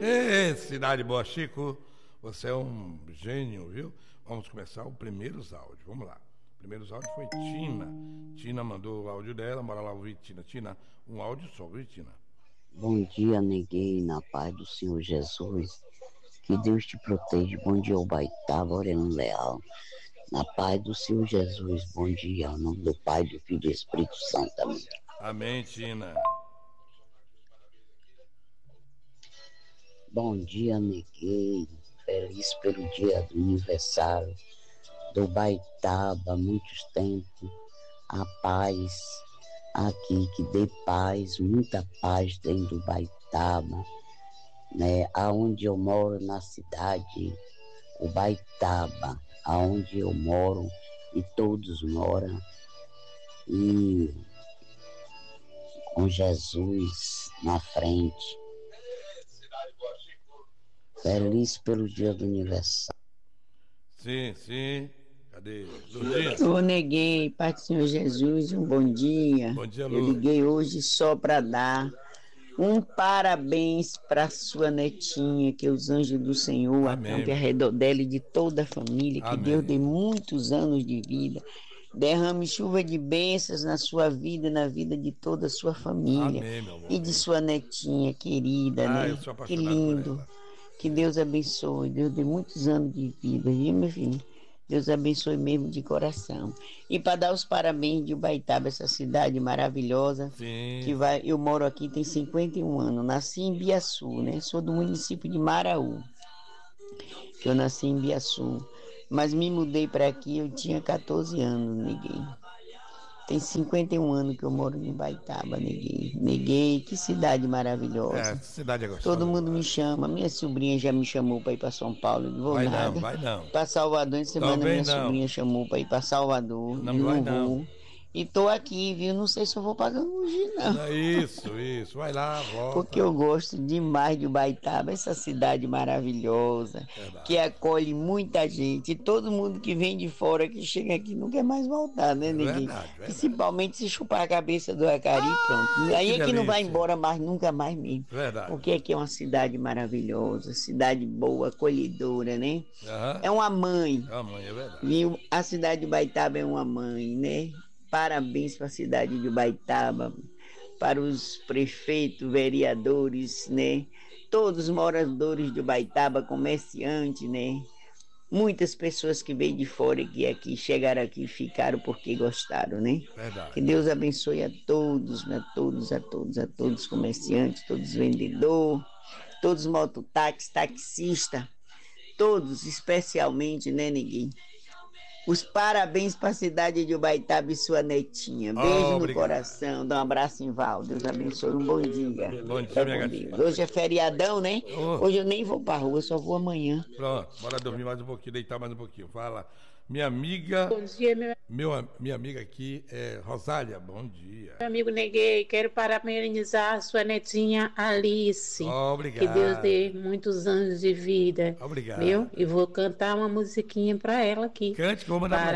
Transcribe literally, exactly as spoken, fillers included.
Ê, Cidade Boa, Chico, você é um gênio, viu? Vamos começar o primeiros áudios, vamos lá. O primeiros áudio foi Tina. Tina mandou o áudio dela, bora lá ouvir Tina. Tina, um áudio só, viu, Tina? Bom dia, neguei, na paz do Senhor Jesus. Que Deus te proteja. Bom dia, Ubaitaba, Orelhão Leal. Na paz do Senhor Jesus. Bom dia, em nome do Pai, do Filho e do Espírito Santo. Amém. Amém, Tina. Bom dia, neguei. Feliz pelo dia do aniversário do Ubaitaba, muitos tempos. A paz aqui, que dê paz, muita paz dentro do Ubaitaba, né? Aonde eu moro na cidade, Ubaitaba, aonde eu moro e todos moram, e com Jesus na frente. Feliz pelo dia do aniversário. Sim, sim. Cadê? Lourdinha? Eu neguei, Pai do Senhor Jesus, um bom dia. Bom dia, Eu Lourdes. liguei hoje só para dar um parabéns para sua netinha, que os anjos do Senhor Amém. acampem ao redor dela e de toda a família, que Amém. Deus dê muitos anos de vida, derrame chuva de bênçãos na sua vida e na vida de toda a sua família. Amém, meu amor. E de sua netinha querida, Ah, né? eu sou Que apaixonado por lindo. ela. Que Deus abençoe, Deus dê muitos anos de vida, viu, meu filho? Deus abençoe mesmo de coração. E para dar os parabéns de Ubaitaba, essa cidade maravilhosa, Sim. que vai, eu moro aqui tem cinquenta e um anos, nasci em Biaçu, né? Sou do município de Maraú, que eu nasci em Biaçu, mas me mudei para aqui, eu tinha catorze anos, neguei. Tem cinquenta e um anos que eu moro em Ubaitaba, neguei. Neguei, que cidade maravilhosa. É, essa cidade é gostosa. Todo mundo me demais. chama, minha sobrinha já me chamou para ir para São Paulo, eu não vou Vai nada. não, vai não. Para Salvador, em semana Também minha não. sobrinha chamou para ir para Salvador, Não eu vai não vou. não. E tô aqui, viu? Não sei se eu vou pagar hoje, não. Isso, isso. Vai lá, volta. Porque eu gosto demais de Ubaitaba, essa cidade maravilhosa, Verdade. que acolhe muita gente. E todo mundo que vem de fora, que chega aqui, não quer mais voltar, né, ninguém? Verdade, verdade. Principalmente se chupar a cabeça do Acari, pronto. Aí que é que não vai delícia. embora mais, nunca mais mesmo. Verdade. Porque aqui é uma cidade maravilhosa, cidade boa, acolhedora, né? Aham. É uma mãe, Ah, mãe, é verdade. viu? A cidade de Ubaitaba é uma mãe, né? Parabéns para a cidade de Ubaitaba, para os prefeitos, vereadores, né? Todos os moradores de Ubaitaba, comerciantes, né? Muitas pessoas que veio de fora que aqui chegaram aqui e ficaram porque gostaram, né? Verdade. Que Deus abençoe a todos, a todos, a todos, a todos os comerciantes, todos os vendedores, todos os mototáxis, taxistas, todos, especialmente, né, ninguém? Os parabéns para a cidade de Ubaitaba e sua netinha. Beijo Oh, no obrigado. coração. Dá um abraço em Val. Deus abençoe. Um bom dia. Bom dia, Fica minha com gatinha. Deus. Hoje é feriadão, né? Oh. Hoje eu nem vou para rua, só vou amanhã. Pronto, bora dormir mais um pouquinho, deitar mais um pouquinho. Fala. Minha amiga. Bom dia, meu Meu, minha amiga aqui é Rosália. Bom dia. amigo Neguei. Quero parabenizar a sua netinha Alice. Obrigado. Que Deus dê muitos anos de vida. Obrigado. Viu? E vou cantar uma musiquinha para ela aqui. Cante, que eu vou mandar pra